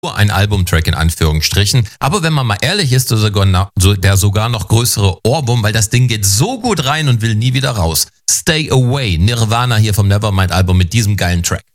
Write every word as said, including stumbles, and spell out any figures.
ein Albumtrack in Anführungsstrichen. Aber wenn man mal ehrlich ist, sogar der sogar noch größere Ohrwurm, weil das Ding geht so gut rein und will nie wieder raus. Stay Away, Nirvana hier vom Nevermind Album mit diesem geilen Track.